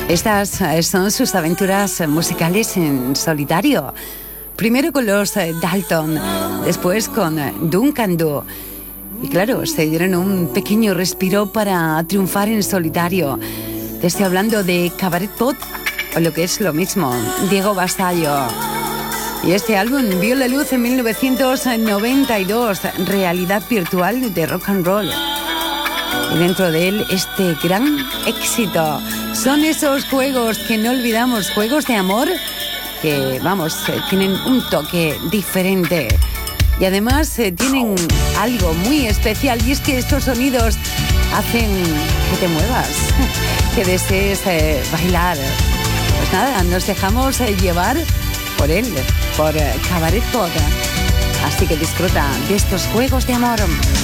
Estas son sus aventuras musicales en solitario. Primero con los Dalton, después con Duncan Du. Y claro, se dieron un pequeño respiro para triunfar en solitario. Te estoy hablando de Cabaret Pot, o lo que es lo mismo, Diego Vasallo. Y este álbum vio la luz en 1992, Realidad Virtual de Rock and Roll. Y dentro de él, este gran éxito. Son esos juegos que no olvidamos, juegos de amor que, vamos, tienen un toque diferente. Y además tienen algo muy especial, y es que estos sonidos hacen que te muevas, que desees bailar. Pues nada, nos dejamos llevar por él, por Cabaret Pod. Así que disfruta de estos juegos de amor.